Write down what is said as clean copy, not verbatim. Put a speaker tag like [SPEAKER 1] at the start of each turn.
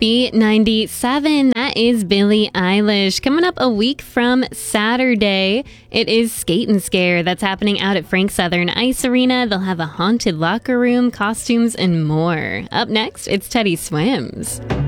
[SPEAKER 1] Beat 97. That is Billie Eilish. Coming up a week from Saturday, it is Skate and Scare. That's happening out at Frank Southern Ice Arena. They'll have a haunted locker room, costumes, and more. Up next, it's Teddy Swims.